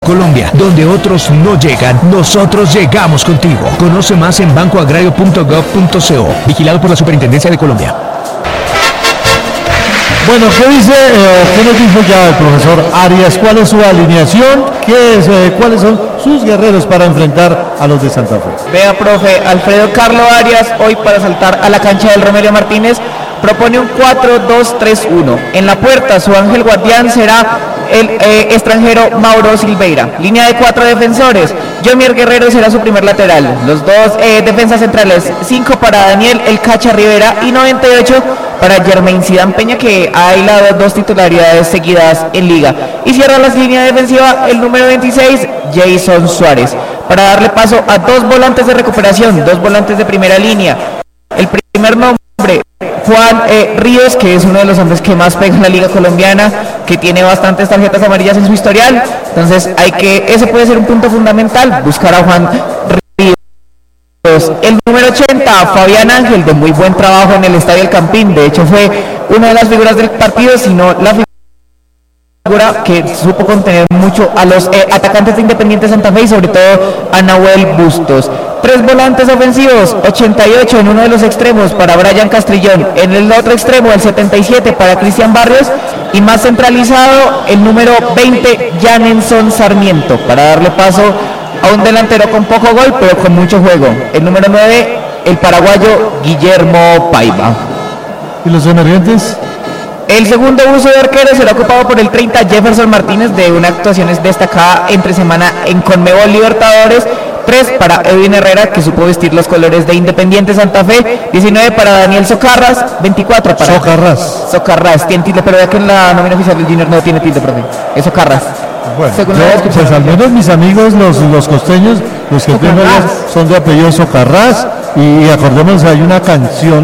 Colombia. Donde otros no llegan, nosotros llegamos contigo. Conoce más en bancoagrario.gov.co. Vigilado por la Superintendencia de Colombia. Bueno, ¿qué nos dijo ya el profesor Arias? ¿Cuál es su alineación? ¿Cuáles son sus guerreros para enfrentar a los de Santa Fe? Vea, profe, Alfredo Carlos Arias, hoy para saltar a la cancha del Romelio Martínez, propone un 4-2-3-1. En la puerta, su ángel guardián será el extranjero Mauro Silveira. Línea de 4 defensores. Jomier Guerrero será su primer lateral. Los dos defensas centrales, 5 para Daniel El Cacha Rivera y 98 para Jermain Zidane Peña, que ha hilado 2 titularidades seguidas en Liga. Y cierra la línea defensiva el número 26, Jason Suárez, para darle paso a 2 volantes de recuperación, 2 volantes de primera línea. El primer nombre, Juan Ríos, que es uno de los hombres que más pega en la Liga Colombiana, que tiene bastantes tarjetas amarillas en su historial. Entonces ese puede ser un punto fundamental, buscar a Juan Ríos. El número 80, Fabián Ángel, de muy buen trabajo en el Estadio El Campín. De hecho fue una de las figuras del partido, sino la figura que supo contener mucho a los atacantes de Independiente Santa Fe y sobre todo a Nahuel Bustos. 3 volantes ofensivos, 88 en uno de los extremos para Brian Castrillón, en el otro extremo el 77 para Cristian Barrios y más centralizado el número 20, Janenson Sarmiento, para darle paso a un delantero con poco gol pero con mucho juego, el número 9, el paraguayo Guillermo Paiva. ¿Y los emergentes? El segundo uso de arquero será ocupado por el 30, Jefferson Martínez, de una actuación destacada entre semana en Conmebol Libertadores. 3 para Edwin Herrera, que supo vestir los colores de Independiente Santa Fe. 19 para Daniel Socarras. 24 para Socarras tiene tilde, pero vea que en la nómina oficial del Junior no tiene tilde, profe, es Socarras. Bueno, pues al menos mis amigos los costeños, los que son de apellido Socarras, y acordémonos, hay una canción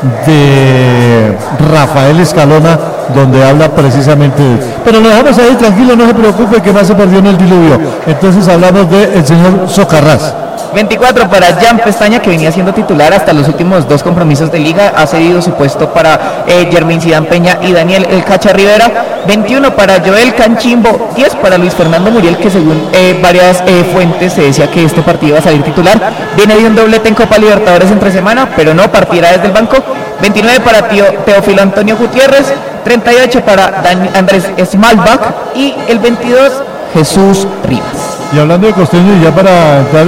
de Rafael Escalona donde habla precisamente de eso. Pero lo dejamos ahí tranquilo, no se preocupe, que más se perdió en el diluvio. Entonces hablamos del señor Socarrás. 24 para Jan Pestaña, que venía siendo titular hasta los últimos 2 compromisos de Liga, ha cedido su puesto para Jermain Zidane Peña y Daniel El Cacha Rivera. 21 para Joel Canchimbo, 10 para Luis Fernando Muriel, que según varias fuentes se decía que este partido iba a salir titular. Viene de un doblete en Copa Libertadores entre semana, pero no, partirá desde el banco. 29 para Teófilo Antonio Gutiérrez, 38 para Andrés Smalbach y el 22, Jesús Rivas. Y hablando de costeños, ya para entrar,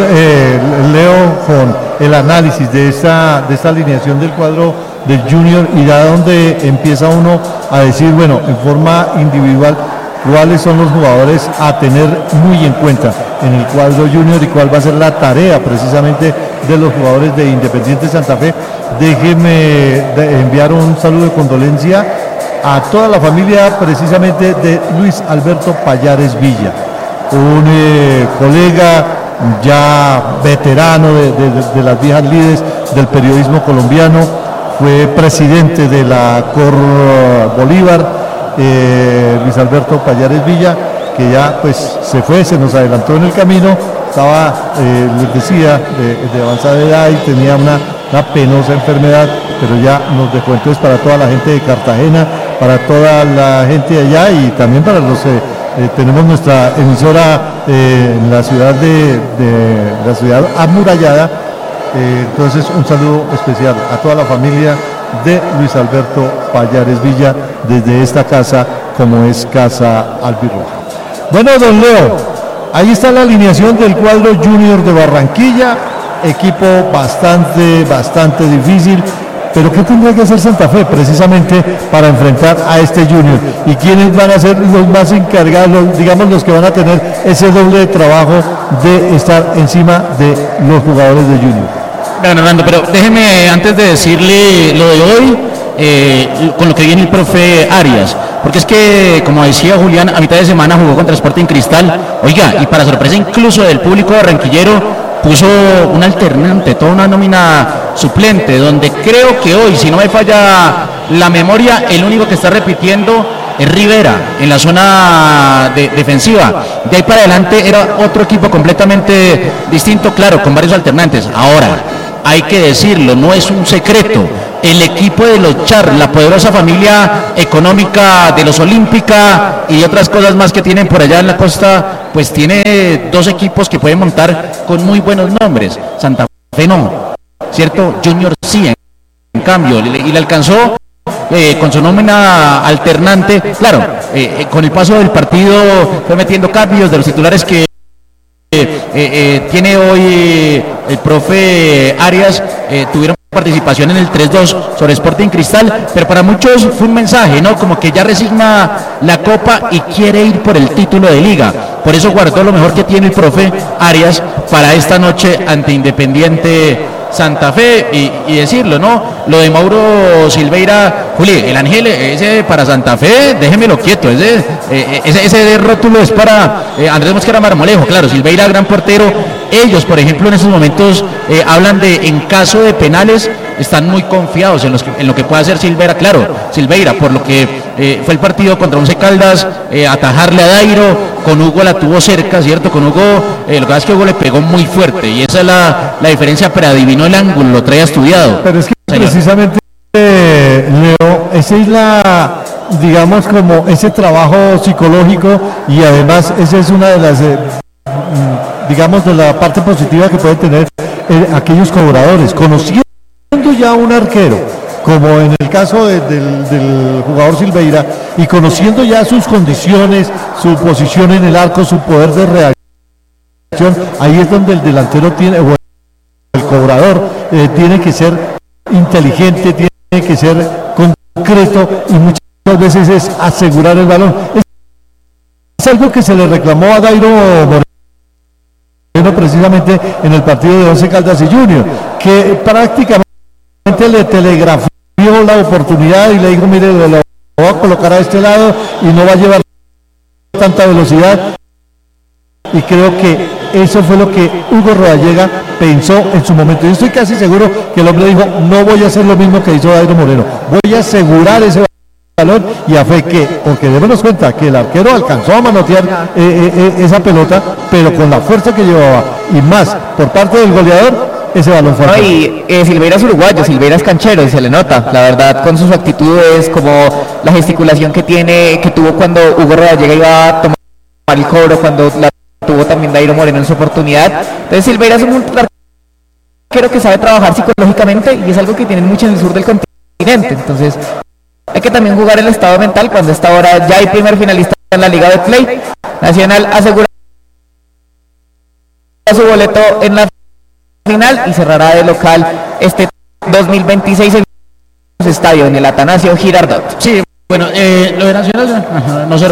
Leo, con el análisis de esta alineación del cuadro del Junior, y ya donde empieza uno a decir, bueno, en forma individual, cuáles son los jugadores a tener muy en cuenta en el cuadro Junior y cuál va a ser la tarea precisamente de los jugadores de Independiente Santa Fe. Déjeme enviar un saludo de condolencia a toda la familia precisamente de Luis Alberto Payares Villa, un colega ya veterano de las viejas lides del periodismo colombiano, fue presidente de la Cor Bolívar, Luis Alberto Payares Villa, que ya pues se nos adelantó en el camino, estaba, les decía, de avanzada edad y tenía una penosa enfermedad, pero ya nos dejó. Entonces, para toda la gente de Cartagena, para toda la gente de allá y también para los tenemos nuestra emisora en la ciudad de la ciudad amurallada, entonces un saludo especial a toda la familia de Luis Alberto Payares Villa desde esta casa, como es Casa Albirroja. Bueno, don Leo, ahí está la alineación del cuadro Junior de Barranquilla, equipo bastante difícil. Pero ¿qué tendría que hacer Santa Fe precisamente para enfrentar a este Junior? ¿Y quiénes van a ser los más encargados, digamos, los que van a tener ese doble de trabajo de estar encima de los jugadores de Junior? Bueno, Hernando, pero déjeme antes de decirle lo de hoy, con lo que viene el profe Arias, porque es que, como decía Julián, a mitad de semana jugó contra Sporting Cristal, oiga, y para sorpresa incluso del público barranquillero, puso un alternante, toda una nómina suplente, donde creo que hoy, si no me falla la memoria, el único que está repitiendo es Rivera en la zona defensiva. De ahí para adelante era otro equipo completamente distinto, claro, con varios alternantes. Ahora, hay que decirlo, no es un secreto, el equipo de los Char, la poderosa familia económica de los Olímpica y otras cosas más que tienen por allá en la costa pues tiene dos equipos que pueden montar con muy buenos nombres. Santa Fe no, ¿cierto? Junior sí, en cambio, y le alcanzó con su nómina alternante. Claro, con el paso del partido fue metiendo cambios de los titulares que tiene hoy el profe Arias. Tuvieron participación en el 3-2 sobre Sporting Cristal, pero para muchos fue un mensaje, ¿no? Como que ya resigna la Copa y quiere ir por el título de Liga. Por eso guardó lo mejor que tiene el profe Arias para esta noche ante Independiente Santa Fe y decirlo, ¿no? Lo de Mauro Silveira, Juli, el Ángel, ese para Santa Fe, déjemelo quieto, ese de rótulo es para Andrés Mosquera Marmolejo. Claro, Silveira, gran portero. Ellos, por ejemplo, en estos momentos hablan de, en caso de penales, están muy confiados en lo que pueda hacer Silveira. Claro, Silveira, por lo que fue el partido contra Once Caldas, atajarle a Dairo, con Hugo la tuvo cerca, ¿cierto? Con Hugo, lo que pasa es que Hugo le pegó muy fuerte, y esa es la diferencia, pero adivinó el ángulo, lo traía estudiado. Pero es que precisamente, Leo, esa es digamos, como ese trabajo psicológico, y además esa es una de las, digamos, de la parte positiva que pueden tener aquellos cobradores, conociendo ya un arquero, como en el caso del jugador Silveira, y conociendo ya sus condiciones, su posición en el arco, su poder de reacción. Ahí es donde el delantero tiene, o el cobrador, tiene que ser inteligente, tiene que ser concreto, y muchas veces es asegurar el balón. Es algo que se le reclamó a Dairo Moreno precisamente en el partido de Once Caldas y Junior, que prácticamente le telegrafió la oportunidad y le dijo: mire, lo voy a colocar a este lado y no va a llevar tanta velocidad. Y creo que eso fue lo que Hugo Rodallega pensó en su momento. Yo estoy casi seguro que el hombre dijo: no voy a hacer lo mismo que hizo Dairo Moreno, voy a asegurar ese balón, y a fe que, porque démonos cuenta que el arquero alcanzó a manotear esa pelota, pero con la fuerza que llevaba, y más por parte del goleador, ese balón fue. No, y Silveira es uruguayo, Silveira es canchero, y se le nota, la verdad, con sus actitudes, como la gesticulación que tuvo cuando Hugo Rodallega iba a tomar el cobro, cuando la tuvo también Dairo Moreno en su oportunidad. Entonces Silveira es un arquero que sabe trabajar psicológicamente, y es algo que tienen mucho en el sur del continente. Entonces hay que también jugar el estado mental, cuando esta hora ya hay primer finalista en la Liga de Play. Nacional asegura su boleto en la final y cerrará de local este 2026 en su estadio, en el Atanasio Girardot. Sí, bueno, lo de Nacional no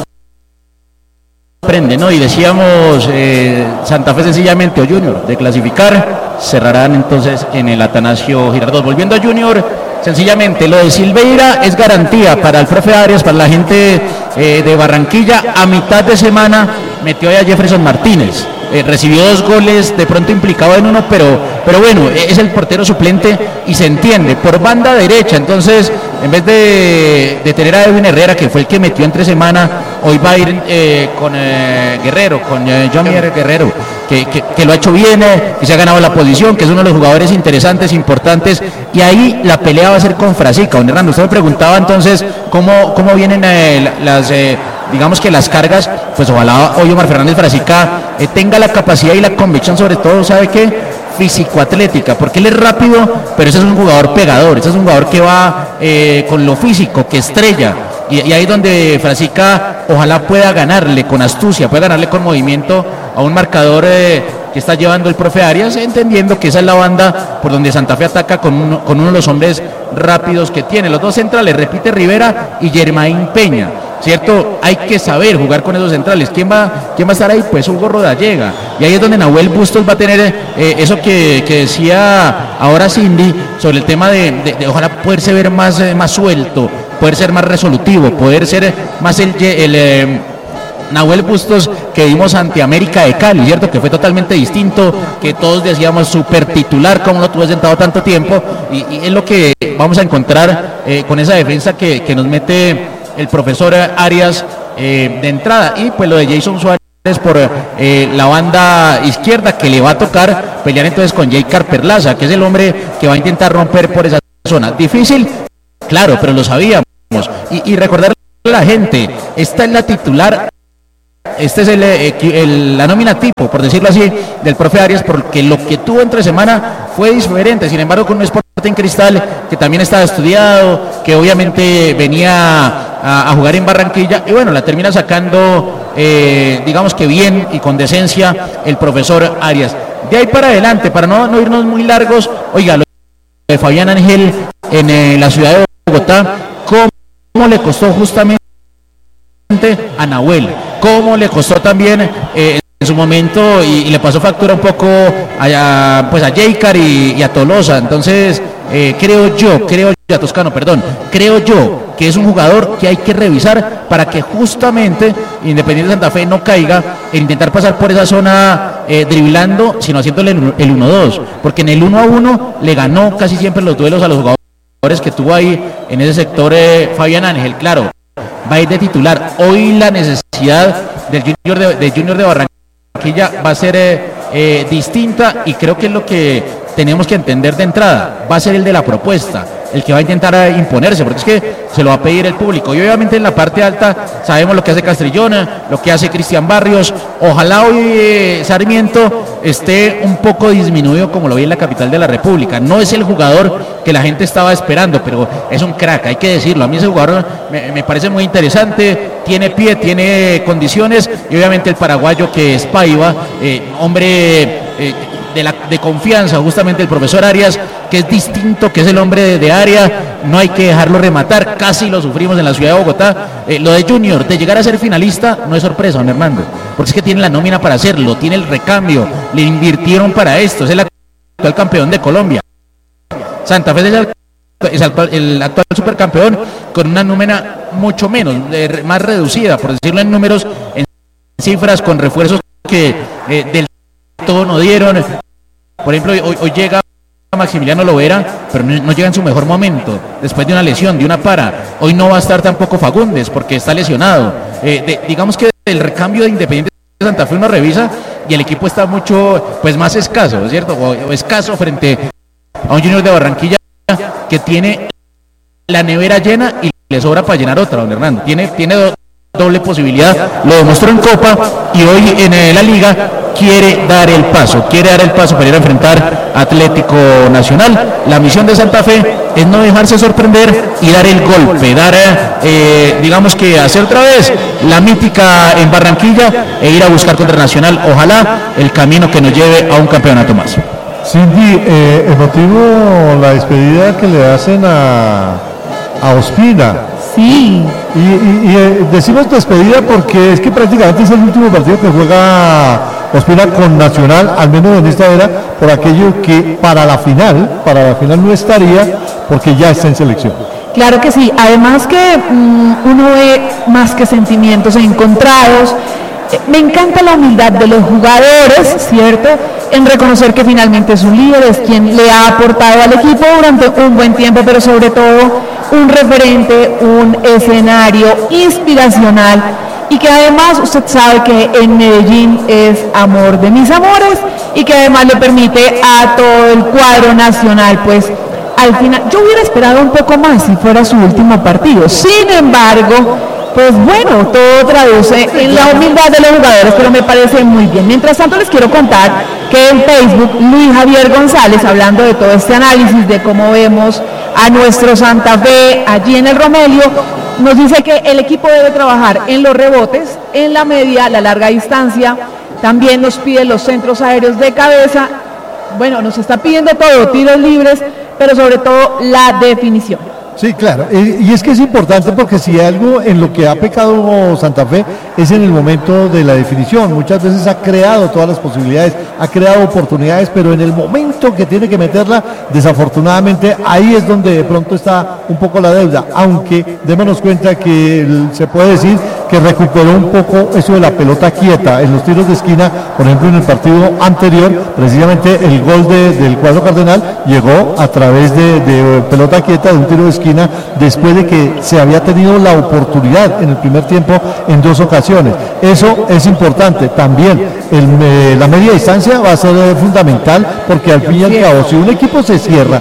sorprende, ¿no? Y decíamos, Santa Fe sencillamente, o Junior, de clasificar, cerrarán entonces en el Atanasio Girardot. Volviendo a Junior, sencillamente, lo de Silveira es garantía para el profe Arias, para la gente de Barranquilla. A mitad de semana metió a Jefferson Martínez. Recibió 2 goles, de pronto implicado en uno, pero bueno, es el portero suplente y se entiende, por banda derecha. Entonces, en vez de tener a Edwin Herrera, que fue el que metió entre semana, hoy va a ir con Guerrero, con Jomier Guerrero, que lo ha hecho bien, que se ha ganado la posición, que es uno de los jugadores interesantes, importantes, y ahí la pelea va a ser con Frasica. Don Hernando, usted me preguntaba entonces cómo vienen digamos que las cargas. Pues ojalá hoy Omar Fernández Frasica tenga la capacidad y la convicción, sobre todo, ¿sabe qué? Físico-atlética, porque él es rápido, pero ese es un jugador pegador, ese es un jugador que va con lo físico, que estrella, y ahí es donde Frasica ojalá pueda ganarle con astucia, pueda ganarle con movimiento a un marcador que está llevando el profe Arias, entendiendo que esa es la banda por donde Santa Fe ataca con uno de los hombres rápidos que tiene. Los dos centrales, repite Rivera y Germain Peña, ¿cierto? Hay que saber jugar con esos centrales. ¿Quién va a estar ahí? Pues Hugo Rodallega. Y ahí es donde Nahuel Bustos va a tener eso que decía ahora Cindy, sobre el tema de ojalá poderse ver más suelto, poder ser más resolutivo, poder ser más el Nahuel Bustos que vimos ante América de Cali, ¿cierto? Que fue totalmente distinto, que todos decíamos súper titular, como lo tuve sentado tanto tiempo, y es lo que vamos a encontrar con esa defensa que nos mete el profesor Arias de entrada. Y pues lo de Jason Suárez por la banda izquierda, que le va a tocar pelear entonces con Jaycar Perlaza, que es el hombre que va a intentar romper por esa zona. Difícil, claro, pero lo sabíamos. Y recordarle a la gente, esta es la titular Este es la nómina tipo, por decirlo así, del profe Arias, porque lo que tuvo entre semana fue diferente. Sin embargo, con un Sporting Cristal que también estaba estudiado, que obviamente venía a jugar en Barranquilla, y bueno, la termina sacando, digamos que bien y con decencia el profesor Arias. De ahí para adelante, para no irnos muy largos, oiga, lo de Fabián Ángel en la ciudad de Bogotá, ¿cómo le costó justamente a Nahuel? ¿Cómo le costó también en su momento y le pasó factura un poco a Jaycar y a Tolosa? Entonces creo yo que es un jugador que hay que revisar para que justamente Independiente Santa Fe no caiga en intentar pasar por esa zona driblando, sino haciéndole el 1-2, porque en el 1-1 le ganó casi siempre los duelos a los jugadores que tuvo ahí en ese sector Fabián Ángel. Claro, va a ir de titular. Hoy la necesidad del Junior de Barranquilla va a ser distinta, y creo que es lo que tenemos que entender de entrada. Va a ser el de la propuesta, el que va a intentar imponerse, porque es que se lo va a pedir el público. Y obviamente en la parte alta sabemos lo que hace Castrillón, lo que hace Cristian Barrios. Ojalá hoy Sarmiento esté un poco disminuido como lo vi en la capital de la República. No es el jugador que la gente estaba esperando, pero es un crack, hay que decirlo. A mí ese jugador me parece muy interesante, tiene pie, tiene condiciones, y obviamente el paraguayo que es Paiva, hombre de confianza justamente el profesor Arias, que es distinto, que es el hombre de área, no hay que dejarlo rematar. Casi lo sufrimos en la ciudad de Bogotá. Lo de Junior, de llegar a ser finalista, no es sorpresa, don Hernando, porque es que tiene la nómina para hacerlo, tiene el recambio, le invirtieron para esto, es el actual campeón de Colombia. Santa Fe es el actual supercampeón, con una nómina mucho menos, más reducida, por decirlo en números, en cifras, con refuerzos que del todo no dieron. Por ejemplo, hoy llega Maximiliano Lovera, pero no llega en su mejor momento, después de una lesión, de una para. Hoy no va a estar tampoco Fagundes, porque está lesionado. Digamos que el recambio de Independiente de Santa Fe uno revisa, y el equipo está mucho más escaso, ¿cierto? O escaso frente a un Junior de Barranquilla que tiene la nevera llena y le sobra para llenar otra, don Hernando. Tiene doble posibilidad, lo demostró en Copa, y hoy en la Liga quiere dar el paso para ir a enfrentar a Atlético Nacional. La misión de Santa Fe es no dejarse sorprender y dar el golpe, digamos que hacer otra vez la mítica en Barranquilla e ir a buscar contra Nacional, ojalá, el camino que nos lleve a un campeonato más. Cindy, emotivo la despedida que le hacen a Ospina. Sí. Y decimos despedida porque es que prácticamente es el último partido que juega Ospina con Nacional, al menos en esta era, por aquello que para la final no estaría, porque ya está en selección. Claro que sí, además que uno ve más que sentimientos encontrados. Me encanta la humildad de los jugadores, ¿cierto?, en reconocer que finalmente es un líder, es quien le ha aportado al equipo durante un buen tiempo, pero sobre todo un referente, un escenario inspiracional, y que además usted sabe que en Medellín es amor de mis amores, y que además le permite a todo el cuadro nacional, pues al final, yo hubiera esperado un poco más si fuera su último partido. Sin embargo, pues bueno, todo traduce en la humildad de los jugadores, pero me parece muy bien. Mientras tanto, les quiero contar que en Facebook Luis Javier González, hablando de todo este análisis de cómo vemos a nuestro Santa Fe allí en el Romelio, nos dice que el equipo debe trabajar en los rebotes, en la media, la larga distancia. También nos pide los centros aéreos de cabeza. Bueno, nos está pidiendo todo, tiros libres, pero sobre todo la definición. Sí, claro, y es que es importante, porque si algo en lo que ha pecado Santa Fe es en el momento de la definición. Muchas veces ha creado todas las posibilidades, ha creado oportunidades, pero en el momento que tiene que meterla, desafortunadamente ahí es donde de pronto está un poco la deuda, aunque démonos cuenta que se puede decir que recuperó un poco eso de la pelota quieta en los tiros de esquina. Por ejemplo, en el partido anterior, precisamente el gol del cuadro cardenal llegó a través de pelota quieta, de un tiro de esquina, después de que se había tenido la oportunidad en el primer tiempo en 2 ocasiones. Eso es importante. También la media distancia va a ser fundamental, porque al fin y al cabo, si un equipo se cierra,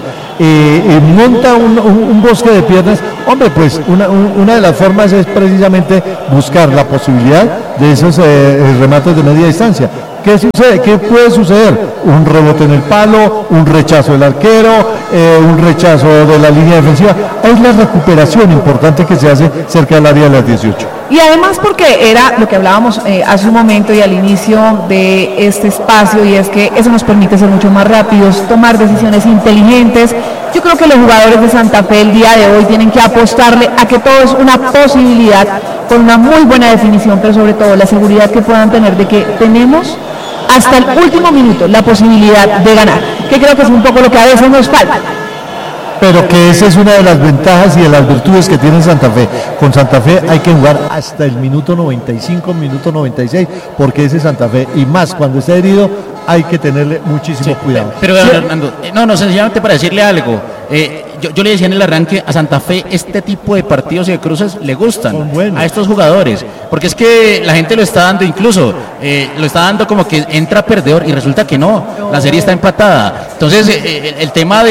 monta un bosque de piernas, hombre, pues una de las formas es precisamente buscar la posibilidad de esos remates de media distancia. ¿Qué sucede? ¿Qué puede suceder? Un rebote en el palo, un rechazo del arquero, un rechazo de la línea defensiva. Es la recuperación importante que se hace cerca del área de las 18. Y además porque era lo que hablábamos hace un momento y al inicio de este espacio, y es que eso nos permite ser mucho más rápidos, tomar decisiones inteligentes. Yo creo que los jugadores de Santa Fe el día de hoy tienen que apostarle a que todo es una posibilidad con una muy buena definición, pero sobre todo la seguridad que puedan tener de que tenemos hasta el último minuto la posibilidad de ganar, que creo que es un poco lo que a veces nos falta. Pero que esa es una de las ventajas y de las virtudes que tiene Santa Fe. Con Santa Fe hay que jugar hasta el minuto 95, minuto 96, porque ese Santa Fe, y más cuando está herido, hay que tenerle muchísimo cuidado. Pero Hernando, sencillamente para decirle algo, yo le decía en el arranque, a Santa Fe este tipo de partidos y de cruces le gustan a estos jugadores, porque es que la gente lo está dando, incluso lo está dando como que entra perdedor y resulta que no, la serie está empatada. Entonces el tema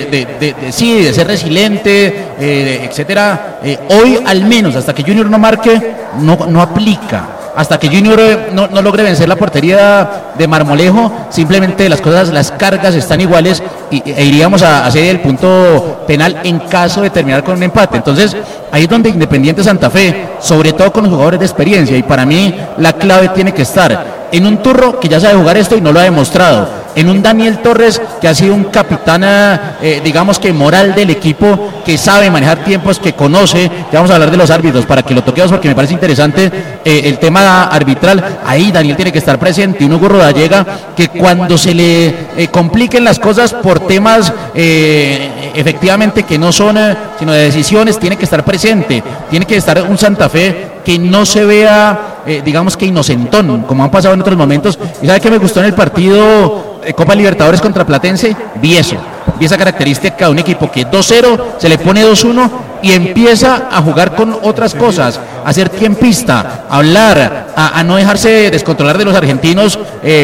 de ser resiliente, etcétera, hoy al menos hasta que Junior no marque no aplica. Hasta que Junior no logre vencer la portería de Marmolejo, simplemente las cargas están iguales e iríamos a hacer el punto penal en caso de terminar con un empate. Entonces, ahí es donde Independiente Santa Fe, sobre todo con los jugadores de experiencia, y para mí la clave tiene que estar en un Turro que ya sabe jugar esto y no lo ha demostrado, en un Daniel Torres que ha sido un capitán, digamos que moral del equipo, que sabe manejar tiempos, que conoce. Ya vamos a hablar de los árbitros para que lo toquemos porque me parece interesante el tema arbitral. Ahí Daniel tiene que estar presente, y un Hugo Rodallega que cuando se le compliquen las cosas por temas efectivamente que no son sino de decisiones, tiene que estar presente. Tiene que estar un Santa Fe que no se vea digamos que inocentón, como han pasado en otros momentos. ¿Y sabe qué me gustó en el partido de Copa Libertadores contra Platense? Vi esa característica de un equipo que 2-0 se le pone 2-1 y empieza a jugar con otras cosas, a ser tiempista, a hablar, a no dejarse descontrolar de los argentinos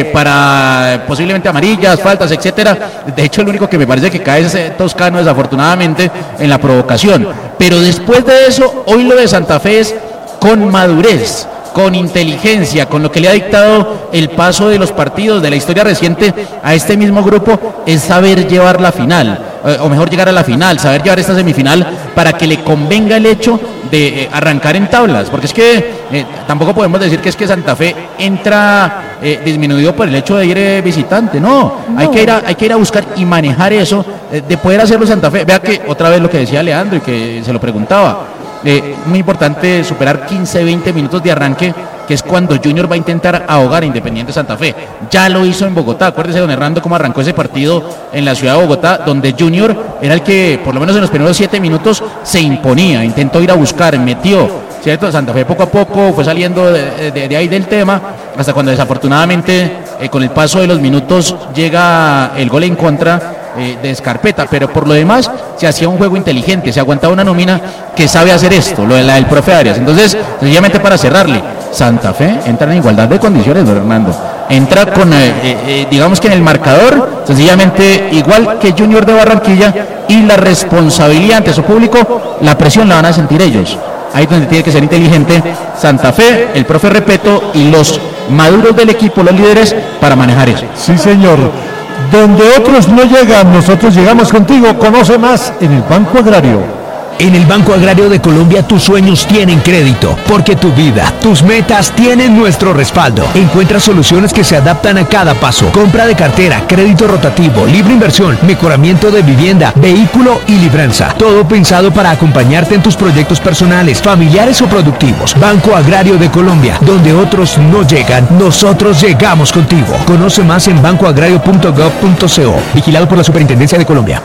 para posiblemente amarillas, faltas, etcétera. De hecho, el único que me parece que cae es Toscano, desafortunadamente, en la provocación. Pero después de eso, hoy lo de Santa Fe es con madurez, con inteligencia, con lo que le ha dictado el paso de los partidos, de la historia reciente a este mismo grupo, es saber llevar la final, o mejor llegar a la final, saber llevar esta semifinal para que le convenga el hecho de arrancar en tablas, porque es que tampoco podemos decir que es que Santa Fe entra disminuido por el hecho de ir visitante, no. Hay que ir a buscar y manejar eso, de poder hacerlo Santa Fe. Vea que otra vez lo que decía Leandro y que se lo preguntaba, muy importante superar 15-20 minutos de arranque, que es cuando Junior va a intentar ahogar a Independiente Santa Fe. Ya lo hizo en Bogotá, acuérdese, don Hernando, cómo arrancó ese partido en la ciudad de Bogotá, donde Junior era el que, por lo menos en los primeros 7 minutos, se imponía, intentó ir a buscar, metió, ¿cierto? Santa Fe poco a poco fue saliendo de ahí del tema, hasta cuando desafortunadamente, con el paso de los minutos, llega el gol en contra de Escarpeta, pero por lo demás se hacía un juego inteligente, se aguantaba una nómina que sabe hacer esto, lo de la del profe Arias. Entonces, sencillamente para cerrarle, Santa Fe entra en igualdad de condiciones, don Hernando, entra con, digamos que en el marcador, sencillamente igual que Junior de Barranquilla, y la responsabilidad ante su público, la presión la van a sentir ellos. Ahí es donde tiene que ser inteligente Santa Fe, el profe Repeto y los maduros del equipo, los líderes, para manejar eso. Sí, señor. Donde otros no llegan, nosotros llegamos contigo. Conoce más en el Banco Agrario. En el Banco Agrario de Colombia tus sueños tienen crédito, porque tu vida, tus metas tienen nuestro respaldo. Encuentra soluciones que se adaptan a cada paso. Compra de cartera, crédito rotativo, libre inversión, mejoramiento de vivienda, vehículo y libranza. Todo pensado para acompañarte en tus proyectos personales, familiares o productivos. Banco Agrario de Colombia, donde otros no llegan, nosotros llegamos contigo. Conoce más en bancoagrario.gov.co. Vigilado por la Superintendencia de Colombia.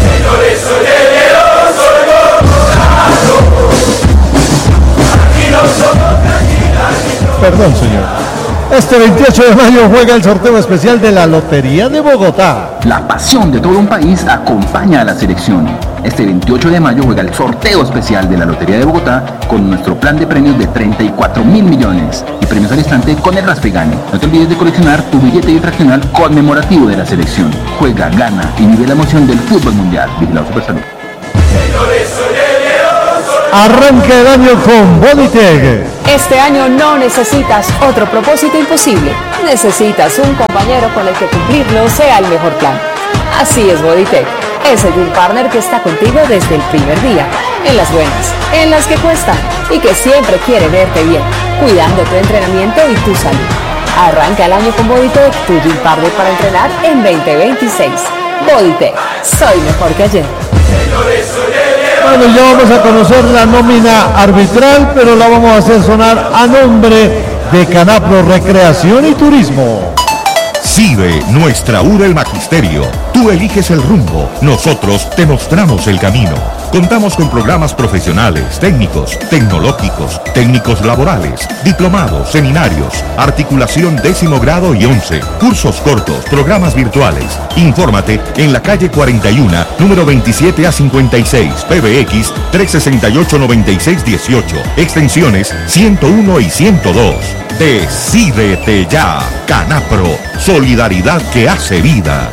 Perdón, señor. Este 28 de mayo juega el sorteo especial de la Lotería de Bogotá. La pasión de todo un país acompaña a la selección. Este 28 de mayo juega el sorteo especial de la Lotería de Bogotá con nuestro plan de premios de 34.000 millones y premios al instante con el Raspegane. No te olvides de coleccionar tu billete infraccional conmemorativo de la selección. Juega, gana y vive la emoción del fútbol mundial. Vigilado Supersalud. Señores, soy el Arranca el año con Bodytech. Este año no necesitas otro propósito imposible. Necesitas un compañero con el que cumplirlo sea el mejor plan. Así es Bodytech, ese Gym Partner que está contigo desde el primer día, en las buenas, en las que cuestan y que siempre quiere verte bien, cuidando tu entrenamiento y tu salud. Arranca el año con Bodytech, tu Gym Partner para entrenar en 2026. Bodytech, soy mejor que ayer. Bueno, ya vamos a conocer la nómina arbitral, pero la vamos a hacer sonar a nombre de Canapro Recreación y Turismo. CIDE, nuestra URA el Magisterio. Tú eliges el rumbo, nosotros te mostramos el camino. Contamos con programas profesionales, técnicos, tecnológicos, técnicos laborales, diplomados, seminarios, articulación 10º grado y 11, cursos cortos, programas virtuales. Infórmate en la calle 41, número 27 a 56, PBX 368-9618, extensiones 101 y 102. Decídete ya, Canapro, solidaridad que hace vida.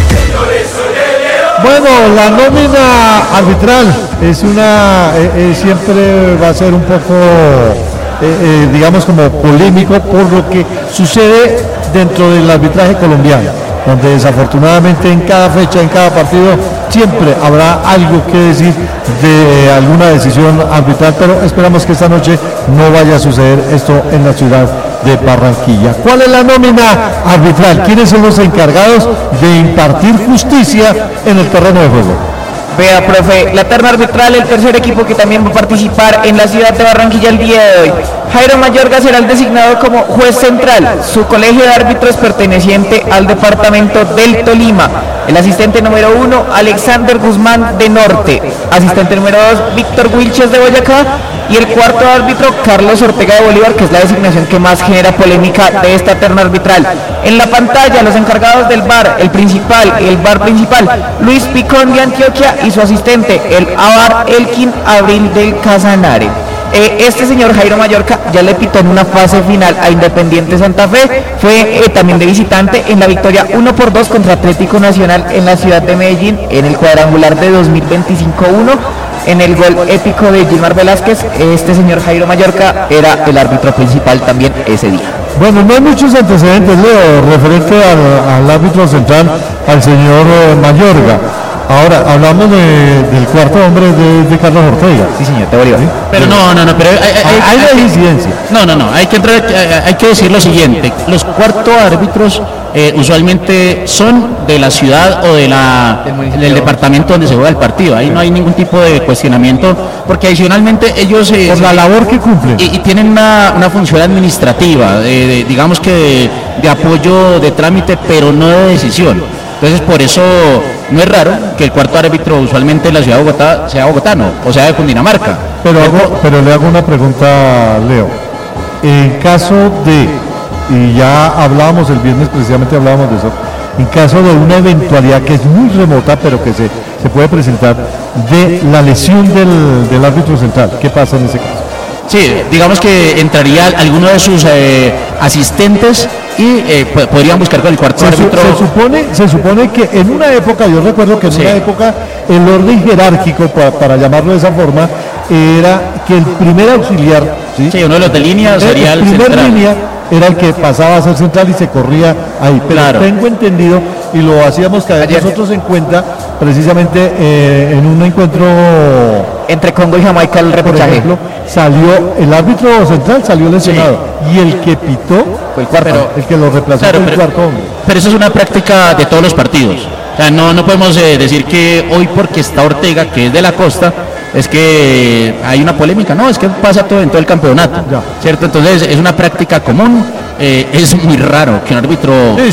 Bueno, la nómina arbitral es siempre va a ser un poco, digamos, como polémico por lo que sucede dentro del arbitraje colombiano, donde desafortunadamente en cada fecha, en cada partido, siempre habrá algo que decir de alguna decisión arbitral, pero esperamos que esta noche no vaya a suceder esto en la ciudad de Barranquilla. ¿Cuál es la nómina arbitral? ¿Quiénes son los encargados de impartir justicia en el terreno de juego? Vea, profe, la terna arbitral, el tercer equipo que también va a participar en la ciudad de Barranquilla el día de hoy. Jairo Mayorga será el designado como juez central. Su colegio de árbitros perteneciente al departamento del Tolima. El asistente número 1, Alexander Guzmán de Norte. Asistente número 2, Víctor Wilches de Boyacá. Y el cuarto árbitro, Carlos Ortega de Bolívar, que es la designación que más genera polémica de esta terna arbitral. En la pantalla, los encargados del VAR, el VAR principal, Luis Picón de Antioquia y su asistente, el VAR Elkin Abril del Casanare. Este señor Jairo Mayorga ya le pitó en una fase final a Independiente Santa Fe, fue también de visitante en la victoria 1-2 contra Atlético Nacional en la ciudad de Medellín en el cuadrangular de 2025-1. En el gol épico de Gilmar Velázquez, este señor Jairo Mayorga era el árbitro principal también ese día. Bueno, no hay muchos antecedentes, Leo, referente al árbitro central, al señor Mayorga. Ahora, hablamos del cuarto hombre de Carlos Ortega. Sí, señor, te Bolívar. Pero pero hay una incidencia. hay que decir lo siguiente. Los cuartos árbitros usualmente son de la ciudad o del departamento donde se juega el partido. Ahí no hay ningún tipo de cuestionamiento, porque adicionalmente ellos por la labor que cumplen y tienen una función administrativa, digamos que de apoyo de trámite, pero no de decisión. Entonces, por eso no es raro que el cuarto árbitro usualmente en la ciudad de Bogotá sea bogotano o sea de Cundinamarca. Pero le hago una pregunta, Leo. En caso de, y ya hablábamos el viernes, precisamente hablábamos de eso, en caso de una eventualidad que es muy remota, pero que se puede presentar, de la lesión del árbitro central, ¿qué pasa en ese caso? Sí, digamos que entraría alguno de sus asistentes y podrían buscar con el cuarto árbitro. Se supone que en una época, yo recuerdo que en una época el orden jerárquico, para llamarlo de esa forma, era que el primer auxiliar, uno de los de línea sería el primer central. Línea era el que pasaba a ser central y se corría ahí. Pero claro, tengo entendido, y lo hacíamos caer nosotros en cuenta, precisamente en un encuentro entre Congo y Jamaica, el repechaje. Por ejemplo, salió el árbitro central, salió lesionado, y el que pitó fue el cuarto, el que lo reemplazó fue el cuarto hombre. Pero eso es una práctica de todos los partidos. O sea, no podemos decir que hoy porque está Ortega, que es de la costa, es que hay una polémica. No, es que pasa todo en todo el campeonato, ¿cierto? Entonces es una práctica común. Es muy raro que un árbitro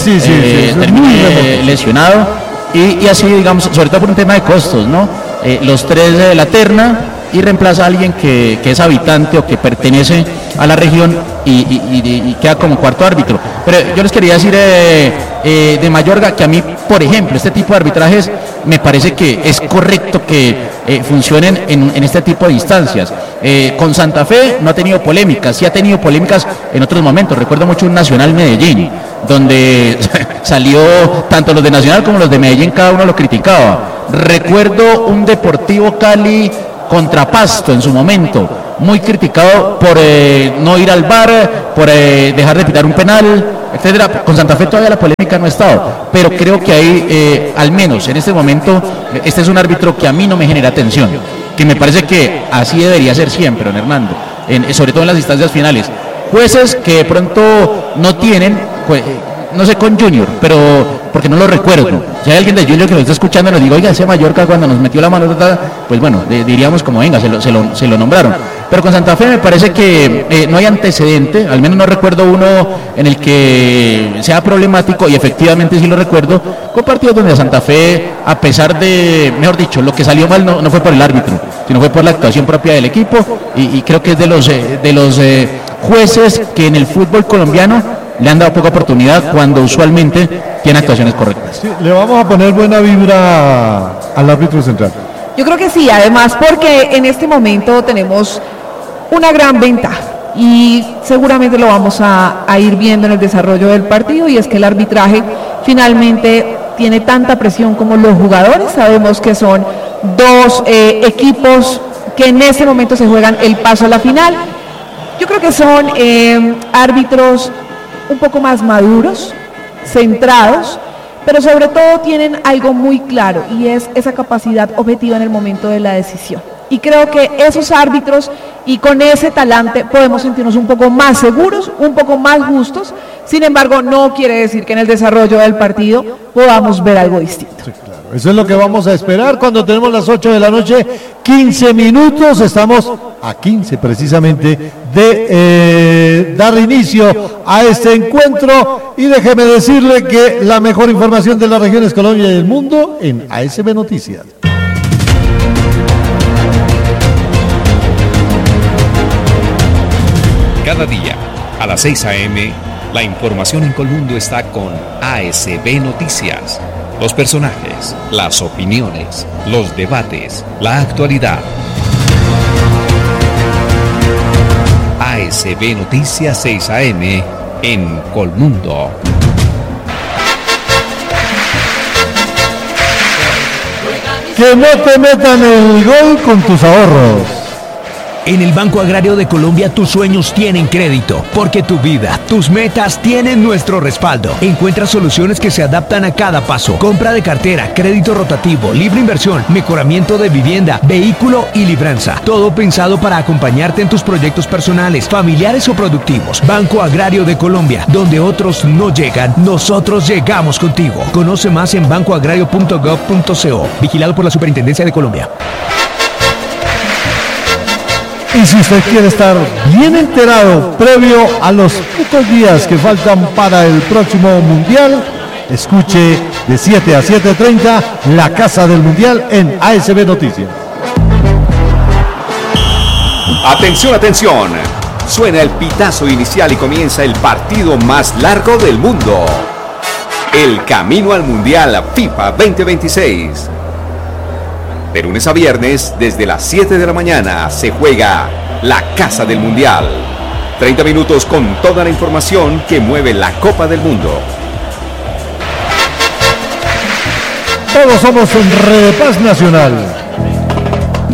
termine lesionado y así, digamos, sobre todo por un tema de costos, ¿no? Los tres de la terna y reemplaza a alguien que es habitante o que pertenece a la región y queda como cuarto árbitro. Pero yo les quería decir de Mayorga que a mí, por ejemplo, este tipo de arbitrajes me parece que es correcto que funcionen en este tipo de instancias. Con Santa Fe no ha tenido polémicas, sí ha tenido polémicas en otros momentos. Recuerdo mucho un Nacional Medellín, donde salió tanto los de Nacional como los de Medellín, cada uno lo criticaba. Recuerdo un Deportivo Cali contra Pasto en su momento, muy criticado por no ir al VAR, por dejar de pitar un penal, etcétera. Con Santa Fe todavía la polémica no ha estado, pero creo que ahí, al menos en este momento, este es un árbitro que a mí no me genera tensión, que me parece que así debería ser siempre, don Hernando, sobre todo en las instancias finales. Jueces que de pronto no tienen, no sé con Junior, pero porque no lo recuerdo. Si hay alguien de Junior que lo está escuchando y nos diga, oiga, ese Mallorca cuando nos metió la mano, pues bueno, diríamos como venga, se lo nombraron. Pero con Santa Fe me parece que no hay antecedente, al menos no recuerdo uno en el que sea problemático, y efectivamente sí lo recuerdo, con partidos donde Santa Fe, a pesar de, mejor dicho, lo que salió mal no fue por el árbitro, sino fue por la actuación propia del equipo, y creo que es de los jueces que en el fútbol colombiano le han dado poca oportunidad cuando usualmente tiene actuaciones correctas. Sí, le vamos a poner buena vibra al árbitro central. Yo creo que sí, además porque en este momento tenemos una gran ventaja y seguramente lo vamos a ir viendo en el desarrollo del partido, y es que el arbitraje finalmente tiene tanta presión como los jugadores. Sabemos que son dos equipos que en este momento se juegan el paso a la final. Yo creo que son árbitros un poco más maduros, centrados, pero sobre todo tienen algo muy claro, y es esa capacidad objetiva en el momento de la decisión. Y creo que esos árbitros, y con ese talante, podemos sentirnos un poco más seguros, un poco más justos. Sin embargo, no quiere decir que en el desarrollo del partido podamos ver algo distinto. Sí, claro. Eso es lo que vamos a esperar cuando tenemos las 8 de la noche, 15 minutos. Estamos a 15 precisamente de dar inicio a este encuentro. Y déjeme decirle que la mejor información de las regiones Colombia y del mundo en ASB Noticias. Cada día, a las 6 a.m., la información en Colmundo está con ASB Noticias. Los personajes, las opiniones, los debates, la actualidad. ASB Noticias 6 a.m. en Colmundo. Que no te metan el gol con tus ahorros. En el Banco Agrario de Colombia tus sueños tienen crédito, porque tu vida, tus metas tienen nuestro respaldo. Encuentra soluciones que se adaptan a cada paso. Compra de cartera, crédito rotativo, libre inversión, mejoramiento de vivienda, vehículo y libranza. Todo pensado para acompañarte en tus proyectos personales, familiares o productivos. Banco Agrario de Colombia, donde otros no llegan, nosotros llegamos contigo. Conoce más en bancoagrario.gov.co. Vigilado por la Superintendencia de Colombia. Y si usted quiere estar bien enterado previo a los pocos días que faltan para el próximo Mundial, escuche de 7 a 7:30 La Casa del Mundial en ASB Noticias. Atención, atención. Suena el pitazo inicial y comienza el partido más largo del mundo. El camino al Mundial FIFA 2026. De lunes a viernes, desde las 7 de la mañana, se juega La Casa del Mundial. 30 minutos con toda la información que mueve la Copa del Mundo. Todos somos en Red Paz Nacional.